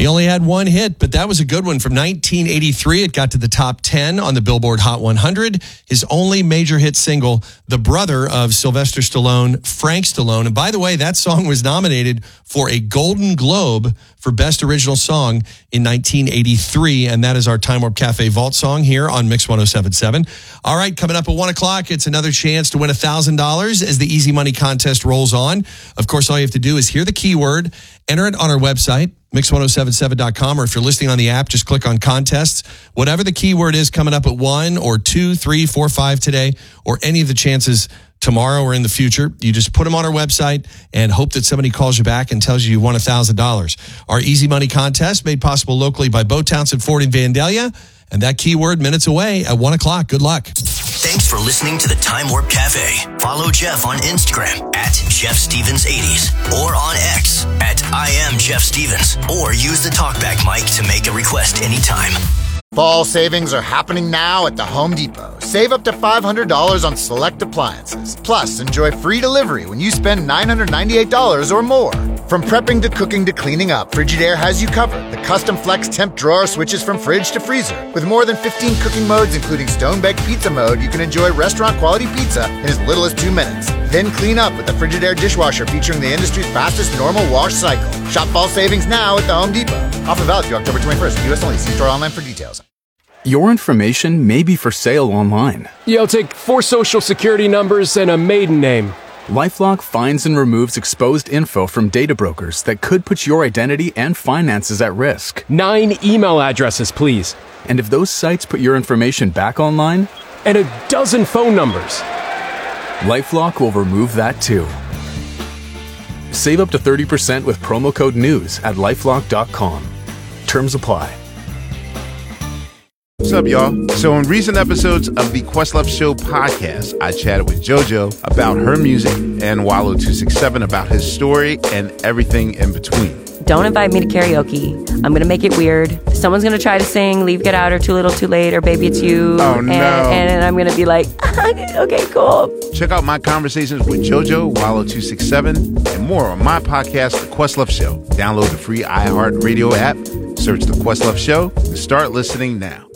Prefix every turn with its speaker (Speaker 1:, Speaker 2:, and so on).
Speaker 1: He only had one hit, but that was a good one. From 1983, it got to the top 10 on the Billboard Hot 100. His only major hit single, the brother of Sylvester Stallone, Frank Stallone. And by the way, that song was nominated for a Golden Globe for Best Original Song in 1983. And that is our Time Warp Cafe Vault song here on Mix 107.7. All right, coming up at 1 o'clock, it's another chance to win $1,000 as the Easy Money contest rolls on. Of course, all you have to do is hear the keyword, enter it on our website, mix1077.com, or if you're listening on the app, just click on contests. Whatever the keyword is coming up at 1 or 2, 3, 4, 5 today, or any of the chances tomorrow or in the future, you just put them on our website and hope that somebody calls you back and tells you you won $1,000. Our Easy Money contest made possible locally by Bo Townsend Ford in Vandalia. And that keyword minutes away at 1 o'clock. Good luck.
Speaker 2: Thanks for listening to the Time Warp Cafe. Follow Jeff on Instagram at JeffStevens80s or on X at I am Jeff Stevens, or use the talkback mic to make a request anytime.
Speaker 3: Fall savings are happening now at the Home Depot. Save up to $500 on select appliances. Plus, enjoy free delivery when you spend $998 or more. From prepping to cooking to cleaning up, Frigidaire has you covered. The custom flex temp drawer switches from fridge to freezer. With more than 15 cooking modes, including stone-baked pizza mode, you can enjoy restaurant-quality pizza in as little as 2 minutes. Then clean up with the Frigidaire dishwasher featuring the industry's fastest normal wash cycle. Shop fall savings now at the Home Depot. Offer valid through October 21st. U.S. only. See store online for details.
Speaker 4: Your information may be for sale online.
Speaker 5: Yeah, I'll take 4 social security numbers and a maiden name.
Speaker 4: LifeLock finds and removes exposed info from data brokers that could put your identity and finances at risk.
Speaker 5: 9 email addresses, please.
Speaker 4: And if those sites put your information back online?
Speaker 5: And a dozen phone numbers.
Speaker 4: LifeLock will remove that too. Save up to 30% with promo code NEWS at LifeLock.com. Terms apply.
Speaker 6: What's up, y'all? So in recent episodes of the Questlove Show podcast, I chatted with JoJo about her music and Wallow267 about his story and everything in between.
Speaker 7: Don't invite me to karaoke. I'm going to make it weird. Someone's going to try to sing Leave, Get Out, or Too Little, Too Late, or Baby It's You.
Speaker 6: Oh, no.
Speaker 7: And I'm going to be like, okay, cool.
Speaker 6: Check out my conversations with JoJo, Wallow267, and more on my podcast, The Questlove Show. Download the free iHeartRadio app, search The Questlove Show, and start listening now.